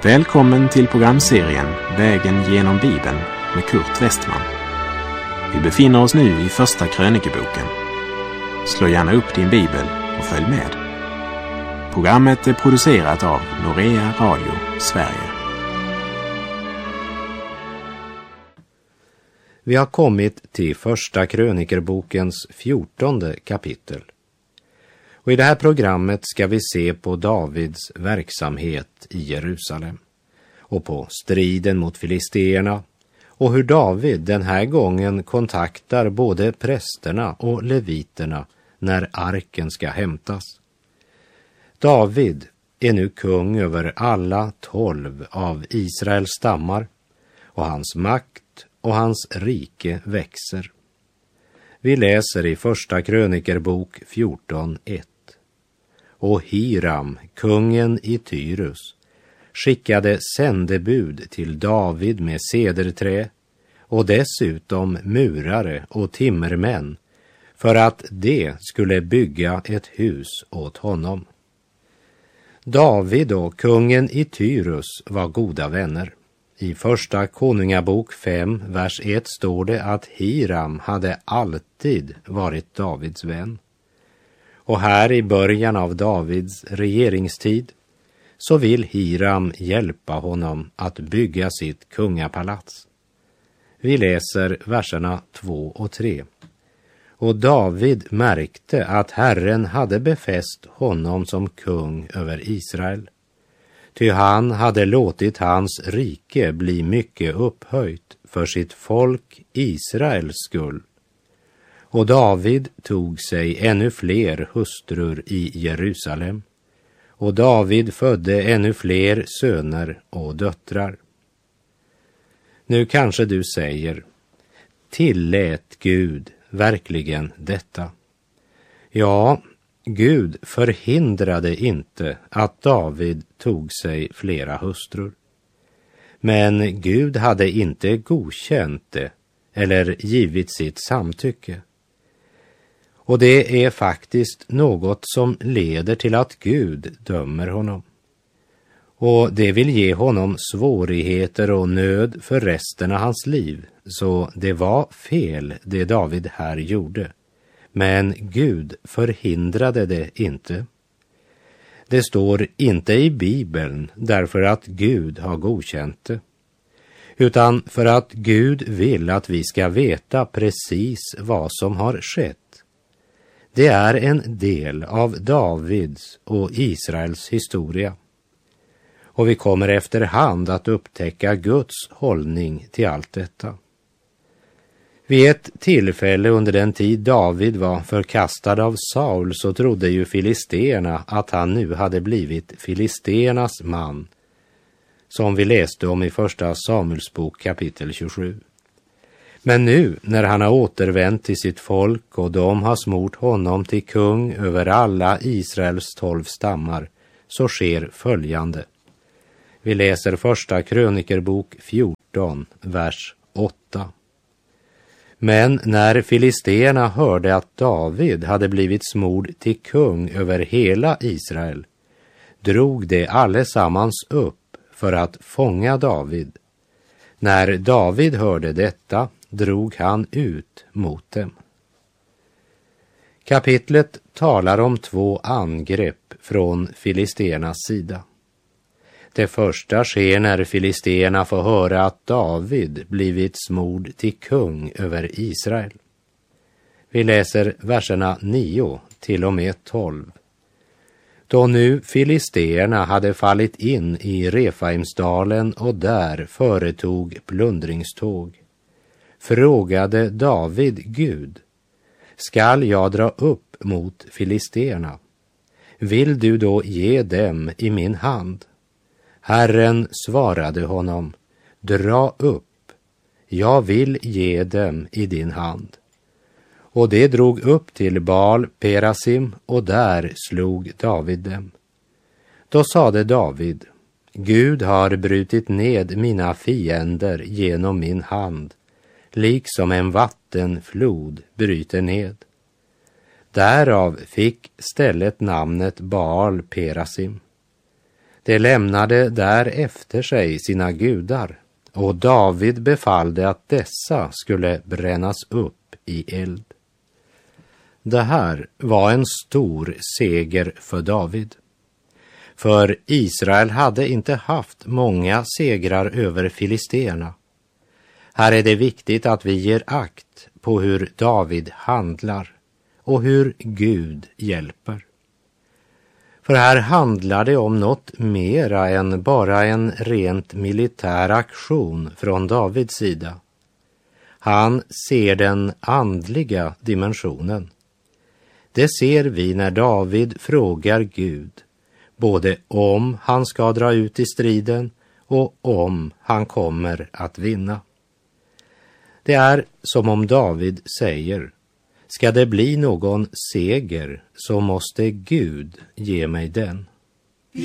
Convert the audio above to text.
Välkommen till programserien Vägen genom Bibeln med Kurt Westman. Vi befinner oss nu i första krönikeboken. Slå gärna upp din bibel och följ med. Programmet är producerat av Norea Radio Sverige. Vi har kommit till första krönikerbokens 14:e kapitel. Och i det här programmet ska vi se på Davids verksamhet i Jerusalem och på striden mot filisterna och hur David den här gången kontaktar både prästerna och leviterna när arken ska hämtas. David är nu kung över alla 12 av Israels stammar och hans makt och hans rike växer. Vi läser i första krönikerbok 14:1. Och Hiram, kungen i Tyrus, skickade sändebud till David med cederträ och dessutom murare och timmermän för att de skulle bygga ett hus åt honom. David och kungen i Tyrus var goda vänner. I första konungabok 5, vers 1 står det att Hiram hade alltid varit Davids vän. Och här i början av Davids regeringstid så vill Hiram hjälpa honom att bygga sitt kungapalats. Vi läser verserna 2 och 3. Och David märkte att Herren hade befäst honom som kung över Israel. Ty han hade låtit hans rike bli mycket upphöjt för sitt folk Israels skull. Och David tog sig ännu fler hustrur i Jerusalem. Och David födde ännu fler söner och döttrar. Nu kanske du säger, tillät Gud verkligen detta? Ja, Gud förhindrade inte att David tog sig flera hustrur. Men Gud hade inte godkänt det eller givit sitt samtycke. Och det är faktiskt något som leder till att Gud dömer honom. Och det vill ge honom svårigheter och nöd för resten av hans liv. Så det var fel det David här gjorde. Men Gud förhindrade det inte. Det står inte i Bibeln därför att Gud har godkänt det. Utan för att Gud vill att vi ska veta precis vad som har skett. Det är en del av Davids och Israels historia. Och vi kommer efterhand att upptäcka Guds hållning till allt detta. Vid ett tillfälle under den tid David var förkastad av Saul så trodde ju filisterna att han nu hade blivit filisternas man, som vi läste om i första Samuelsbok kapitel 27. Men nu när han har återvänt till sitt folk och de har smort honom till kung över alla Israels 12 stammar så sker följande. Vi läser första krönikerbok 14, vers 8. Men när filisterna hörde att David hade blivit smord till kung över hela Israel drog de allesammans upp för att fånga David. När David hörde detta drog han ut mot dem. Kapitlet talar om 2 angrepp från filisternas sida. Det första sker när filisterna får höra att David blivit smord till kung över Israel. Vi läser verserna 9 till och med 12. Då nu filisterna hade fallit in i Refaimsdalen och där företog plundringståg, frågade David Gud, skall jag dra upp mot filisterna? Vill du då ge dem i min hand? Herren svarade honom, dra upp, jag vill ge dem i din hand. Och det drog upp till Baal Perasim och där slog David dem. Då sade David, Gud har brutit ned mina fiender genom min hand, liksom en vattenflod bryter ned. Därav fick stället namnet Baal Perasim. De lämnade där efter sig sina gudar, och David befallde att dessa skulle brännas upp i eld. Det här var en stor seger för David. För Israel hade inte haft många segrar över filisterna. Här är det viktigt att vi ger akt på hur David handlar och hur Gud hjälper. För här handlar det om något mera än bara en rent militär aktion från Davids sida. Han ser den andliga dimensionen. Det ser vi när David frågar Gud, både om han ska dra ut i striden och om han kommer att vinna. Det är som om David säger: ska det bli någon seger så måste Gud ge mig den.